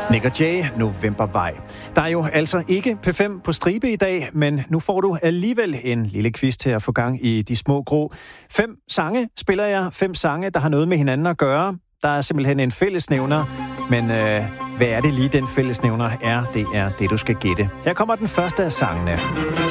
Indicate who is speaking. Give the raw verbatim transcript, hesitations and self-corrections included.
Speaker 1: Nick og Jay, Novembervej. Der er jo altså ikke P fem på stribe i dag, men nu får du alligevel en lille quiz til at få gang i de små grå. Fem sange spiller jeg. Fem sange, der har noget med hinanden at gøre. Der er simpelthen en fællesnævner, men øh, hvad er det lige, den fællesnævner er? Det er det, du skal gætte. Her kommer den første af sangene.